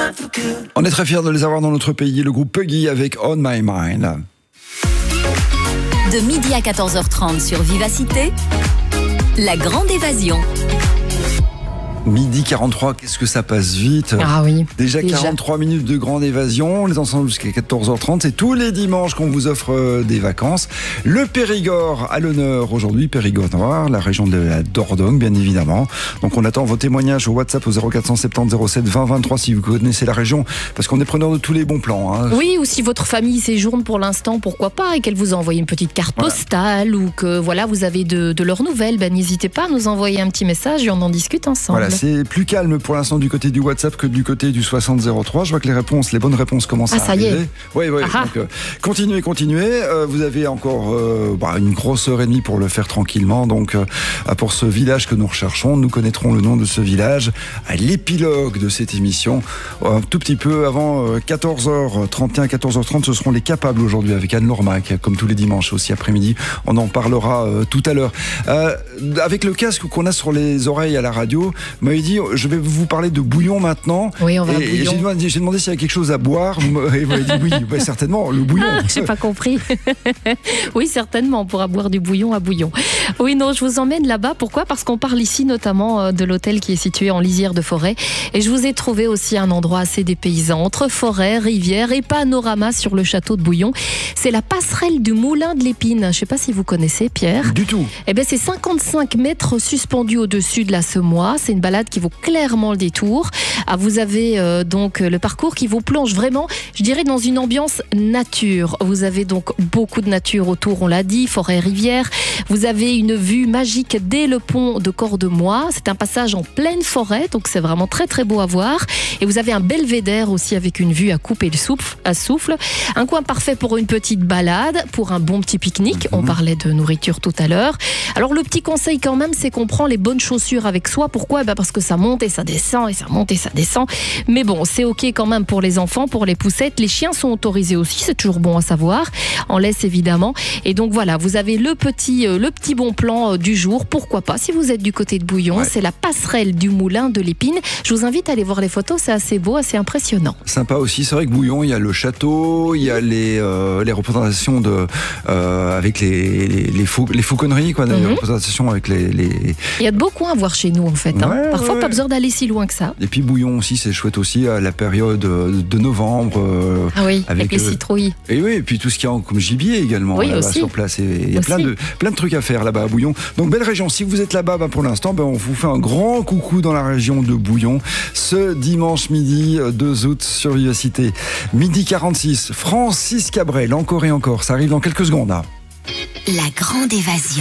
On est très fiers de les avoir dans notre pays, le groupe Puggy avec On My Mind. De midi à 14h30 sur Vivacité, la grande évasion. Midi 43, qu'est-ce que ça passe vite. Ah oui. Déjà 43 minutes de grande évasion. On est ensemble jusqu'à 14h30. C'est tous les dimanches qu'on vous offre des vacances. Le Périgord à l'honneur aujourd'hui. Périgord Noir, la région de la Dordogne, bien évidemment. Donc on attend vos témoignages au WhatsApp au 0470 07 20 23 si vous connaissez la région. Parce qu'on est preneur de tous les bons plans. Hein. Oui, ou si votre famille séjourne pour l'instant, pourquoi pas, et qu'elle vous envoie une petite carte postale ou que voilà, vous avez de leurs nouvelles, n'hésitez pas à nous envoyer un petit message et on en discute ensemble. Voilà, c'est plus calme pour l'instant du côté du WhatsApp que du côté du 6003. Je vois que les bonnes réponses commencent à arriver. Ça y est. Oui. Donc, continuez. Vous avez encore une grosse heure et demie pour le faire tranquillement. Donc, pour ce village que nous recherchons, nous connaîtrons le nom de ce village à l'épilogue de cette émission. Un tout petit peu avant 14h31, 14h30, ce seront les Capables aujourd'hui avec Anne Lormac, comme tous les dimanches aussi après-midi. On en parlera tout à l'heure. Avec le casque qu'on a sur les oreilles à la radio, m'avait dit je vais vous parler de bouillon maintenant. Oui, on va bouillon. J'ai demandé s'il y avait quelque chose à boire. Et vous m'avez dit oui, certainement, le bouillon. J'ai pas compris. Oui, certainement, on pourra boire du bouillon à bouillon. Oui, non, je vous emmène là-bas. Pourquoi ? Parce qu'on parle ici notamment de l'hôtel qui est situé en lisière de forêt. Et je vous ai trouvé aussi un endroit assez dépaysant, entre forêt, rivière et panorama sur le château de Bouillon. C'est la passerelle du Moulin de l'Épine. Je ne sais pas si vous connaissez, Pierre. Du tout. Eh bien, c'est 55 mètres suspendus au-dessus de la semois. C'est une balade qui vaut clairement le détour. Vous avez donc le parcours qui vous plonge vraiment, je dirais, dans une ambiance nature. Vous avez donc beaucoup de nature autour, on l'a dit, forêt, rivière. Vous avez une vue magique dès le pont de Cordemois. C'est un passage en pleine forêt, donc c'est vraiment très très beau à voir. Et vous avez un belvédère aussi avec une vue à couper le souffle. Un coin parfait pour une petite balade, pour un bon petit pique-nique. On parlait de nourriture tout à l'heure. Alors le petit conseil quand même, c'est qu'on prend les bonnes chaussures avec soi. Pourquoi ? Parce que ça monte et ça descend et ça monte et ça descend. Mais bon, c'est ok quand même pour les enfants, pour les poussettes. Les chiens sont autorisés aussi, c'est toujours bon à savoir. En laisse évidemment. Et donc voilà, vous avez le petit bon plan du jour. Pourquoi pas, si vous êtes du côté de Bouillon, c'est la passerelle du Moulin de l'Épine. Je vous invite à aller voir les photos, c'est assez beau, assez impressionnant. Sympa aussi, c'est vrai que Bouillon, il y a le château, il y a les représentations avec les fauconneries, quoi, les représentations avec les... Il y a de beaux coins à voir chez nous en fait. Parfois pas besoin d'aller si loin que ça. Et puis Bouillon aussi, c'est chouette aussi à la période de novembre. Avec les citrouilles. Et oui, et puis tout ce qu'il y a comme gibier également là-bas sur place. Il y a plein de trucs à faire là-bas à Bouillon. Donc belle région. Si vous êtes là-bas, pour l'instant, on vous fait un grand coucou dans la région de Bouillon ce dimanche midi 2 août sur Vivacité. Midi 46, Francis Cabrel, encore et encore. Ça arrive dans quelques secondes. La grande évasion.